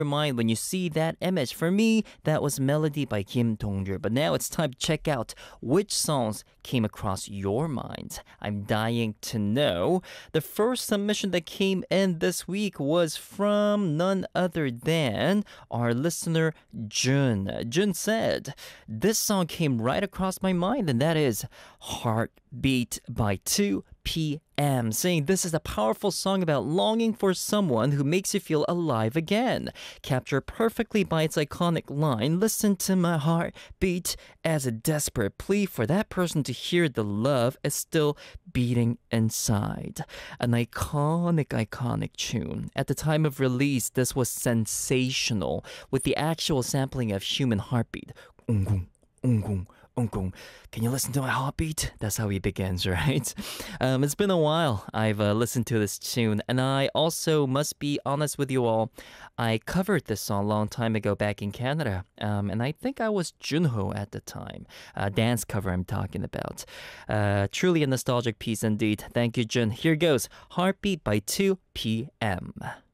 mind when you see that image. For me, that was Melody by Kim Dong-ryul. But now it's time to check out which songs came across your mind. I'm dying to know. The first submission that came in this week was from none other than our listener Jun. Jun said, this song came right across my mind, and that is Heartbeat by 2PM, saying this is a powerful song about longing for someone who makes you feel alive again. Captured perfectly by its iconic line, listen to my heart beat, as a desperate plea for that person to hear the love is still beating inside. An iconic tune. At the time of release, this was sensational, with the actual sampling of human heartbeat. Unggung, unggung, unggung. Can you listen to my heartbeat? That's how he begins, right? It's been a while I've listened to this tune, and I also must be honest with you all. I covered this song a long time ago back in Canada, and I think I was Junho at the time. Dance cover I'm talking about. Truly a nostalgic piece indeed. Thank you, Jun. Here goes Heartbeat by 2PM.